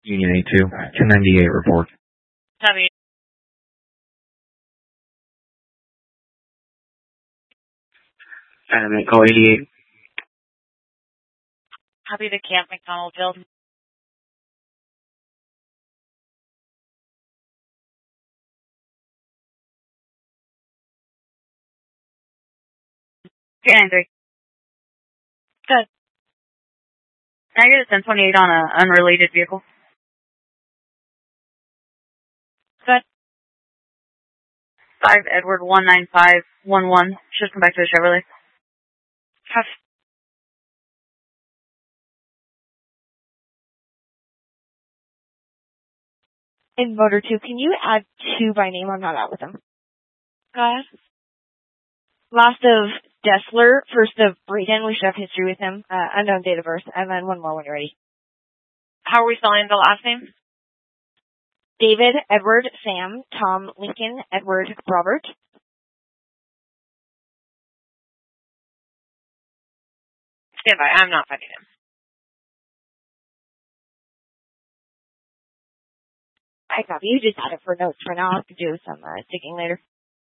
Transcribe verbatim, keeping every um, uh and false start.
Union A two, ten ninety-eight report. Copy. Dynamic call eighty-eight. Copy the Camp McDonald Field. three nine three. Good. Can I get a ten twenty-eight on an unrelated vehicle? Good. five Edward one nine five one one. Should come back to the Chevrolet. Have In Motor two, can you add two by name? I'm not out with them. Go ahead. Last of Dessler, first of Braden. We should have history with him. Uh, unknown date of birth. And then one more when you're ready. How are we spelling the last name? David, Edward, Sam, Tom, Lincoln, Edward, Robert. Stand by. I'm not finding him. I copy. You just add it for notes for now. I'll have to do some uh, digging later.